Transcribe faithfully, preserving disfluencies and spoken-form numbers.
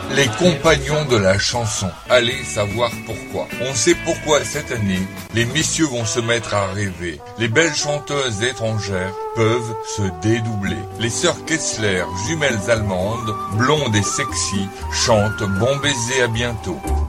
Les compagnons de la chanson. Allez savoir pourquoi. On sait pourquoi cette année, les messieurs vont se mettre à rêver. Les belles chanteuses étrangères peuvent se dédoubler. Les sœurs Kessler, jumelles allemandes, blondes et sexy, chantent Bon baiser à bientôt.